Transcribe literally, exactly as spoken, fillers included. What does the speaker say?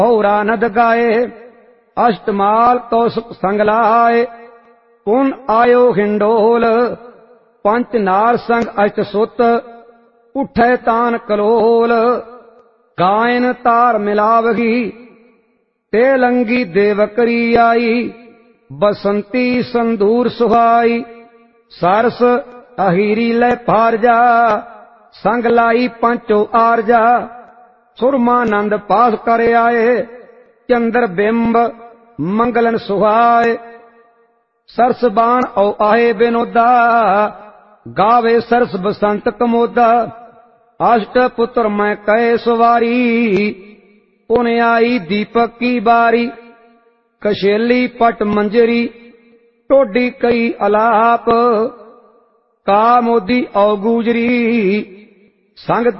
पौरानद गाए अष्टमाल कौसुक संग लाए पुन आयो हिंडोल पंच नार संग अष्ट सुत उठे तान कलोल गायन तार मिलावगी तेलंगी देवकरी आई बसंती संदूर सुहाई सरस अहीरी ले फारजा संग लाई पंचो आरजा सुरमानंद पास कर आए चंद्र बिंब मंगलन सुहाए सरस बाण औ आए बिनोदा गावे सरस बसंत कमोदा अष्ट पुत्र मैं कहे सवारी पुन आई दीपक की बारी कशेली पट मंजरी टोडी कई अलाप का मोदी औ गुजरी संग